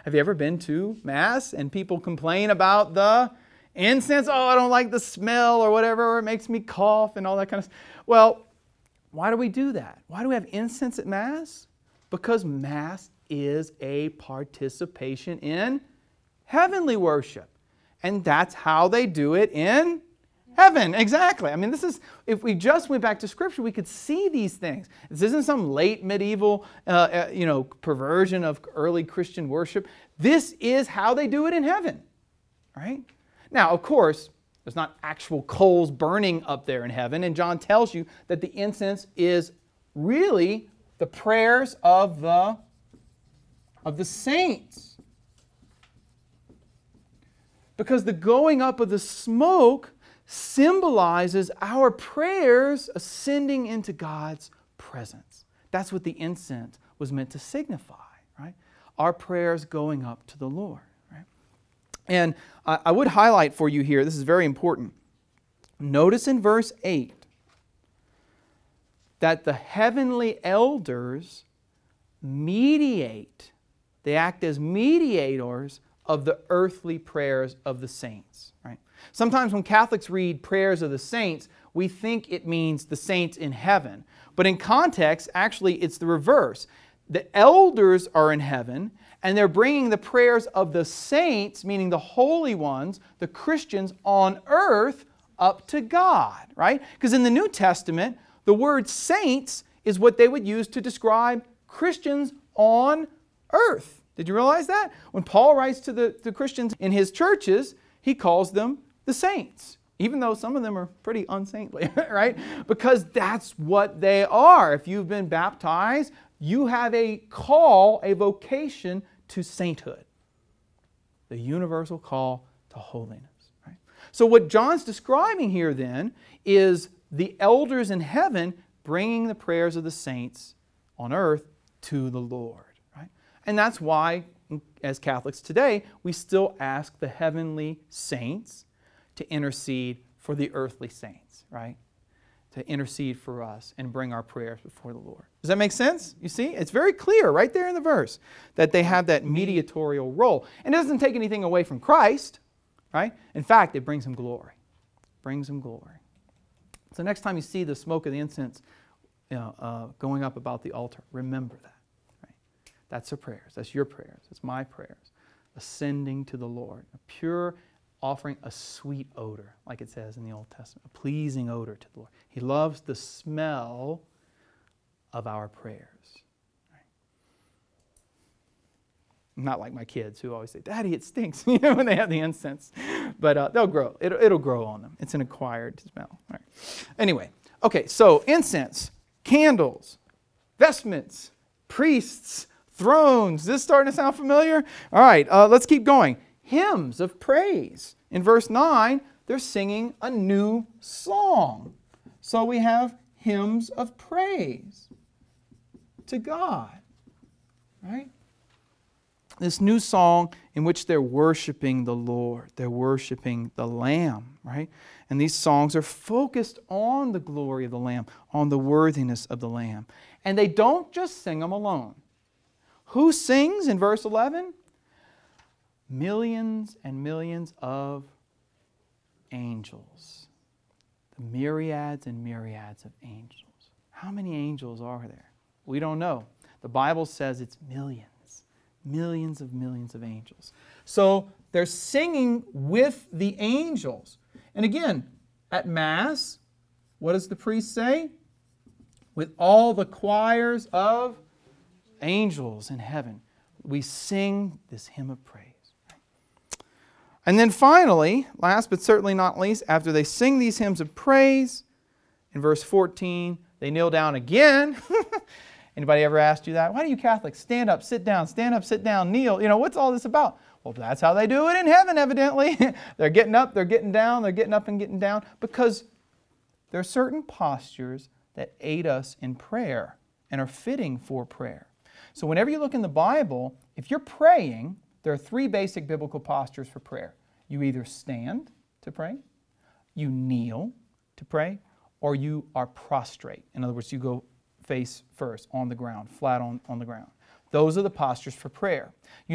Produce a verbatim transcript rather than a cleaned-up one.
Have you ever been to Mass and people complain about the incense? Oh, I don't like the smell or whatever, or it makes me cough and all that kind of stuff. Well, why do we do that? Why do we have incense at Mass? Because Mass is a participation in heavenly worship. And that's how they do it in heaven. Exactly. I mean, this is, if we just went back to Scripture, we could see these things. This isn't some late medieval, uh, uh, you know, perversion of early Christian worship. This is how they do it in heaven. Right? Now, of course, there's not actual coals burning up there in heaven. And John tells you that the incense is really the prayers of the, of the saints. Because the going up of the smoke symbolizes our prayers ascending into God's presence. That's what the incense was meant to signify, right? Our prayers going up to the Lord, right? And I, I would highlight for you here, this is very important. Notice in verse eight that the heavenly elders mediate. They act as mediators of the earthly prayers of the saints. Right? Sometimes when Catholics read prayers of the saints, we think it means the saints in heaven. But in context, actually, it's the reverse. The elders are in heaven, and they're bringing the prayers of the saints, meaning the holy ones, the Christians on earth, up to God. Right? Because in the New Testament, the word saints is what they would use to describe Christians on earth. Did you realize that? When Paul writes to the, the Christians in his churches, he calls them the saints, even though some of them are pretty unsaintly, right? Because that's what they are. If you've been baptized, you have a call, a vocation to sainthood. The universal call to holiness. Right? So what John's describing here then is the elders in heaven bringing the prayers of the saints on earth to the Lord. And that's why, as Catholics today, we still ask the heavenly saints to intercede for the earthly saints, right? To intercede for us and bring our prayers before the Lord. Does that make sense? You see? It's very clear right there in the verse that they have that mediatorial role. And it doesn't take anything away from Christ, right? In fact, it brings Him glory. It brings Him glory. So next time you see the smoke of the incense you know, uh, going up about the altar, remember that. That's our prayers. That's your prayers. That's my prayers. Ascending to the Lord. A pure offering, a sweet odor, like it says in the Old Testament. A pleasing odor to the Lord. He loves the smell of our prayers. Right? Not like my kids who always say, Daddy, it stinks, you know, when they have the incense. But uh, they'll grow. It'll, it'll grow on them. It's an acquired smell. All right. Anyway, okay, so incense, candles, vestments, priests, thrones. Is this starting to sound familiar? All right, uh, let's keep going. Hymns of praise. In verse nine, they're singing a new song. So we have hymns of praise to God. Right? This new song in which they're worshiping the Lord. They're worshiping the Lamb. Right? And these songs are focused on the glory of the Lamb, on the worthiness of the Lamb. And they don't just sing them alone. Who sings in verse eleven? Millions and millions of angels. The myriads and myriads of angels. How many angels are there? We don't know. The Bible says it's millions. Millions of millions of angels. So they're singing with the angels. And again, at Mass, what does the priest say? With all the choirs of angels in heaven, we sing this hymn of praise. And then finally, last but certainly not least, after they sing these hymns of praise, in verse fourteen, they kneel down again. Anybody ever asked you that? Why do you Catholics stand up, sit down, stand up, sit down, kneel? You know, what's all this about? Well, that's how they do it in heaven, evidently. They're getting up, they're getting down, they're getting up and getting down, because there are certain postures that aid us in prayer and are fitting for prayer. So whenever you look in the Bible, if you're praying, there are three basic biblical postures for prayer. You either stand to pray, you kneel to pray, or you are prostrate. In other words, you go face first on the ground, flat on, on the ground. Those are the postures for prayer. You